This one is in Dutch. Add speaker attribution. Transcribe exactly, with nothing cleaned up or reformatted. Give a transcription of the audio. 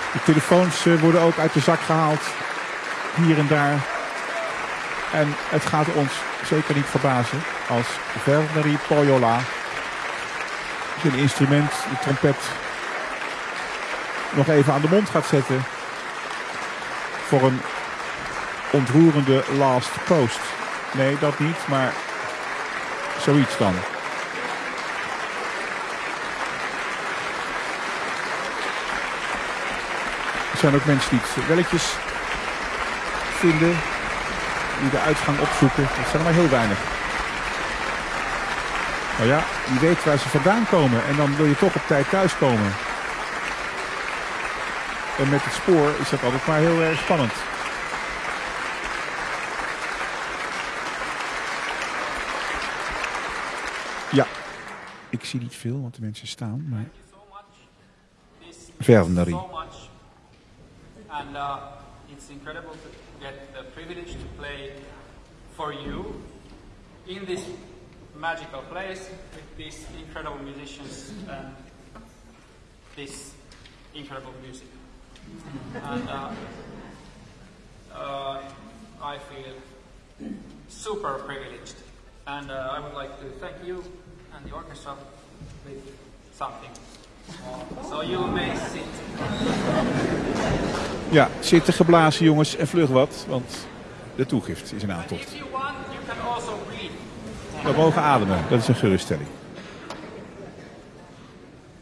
Speaker 1: De telefoons uh, worden ook uit de zak gehaald. Hier en daar. En het gaat ons zeker niet verbazen als Verneri Pohjola zijn instrument, de trompet, nog even aan de mond gaat zetten voor een ontroerende last post. Nee, dat niet, maar zoiets dan. Er zijn ook mensen die het welletjes vinden, die de uitgang opzoeken. Dat zijn er maar heel weinig. Nou ja, je weet waar ze vandaan komen en dan wil je toch op tijd thuiskomen. En met het spoor is dat altijd maar heel erg spannend. Ja, ik zie niet veel, want de mensen staan, maar Verneri.
Speaker 2: And uh, it's incredible to get the privilege to play for you in this magical place with these incredible musicians and this incredible music. And uh, uh, I feel super privileged. And uh, I would like to thank you and the orchestra with something. So you may sit.
Speaker 1: Ja, zitten geblazen jongens en vlug wat, want de toegift is een aantocht. We mogen ademen, dat is een geruststelling.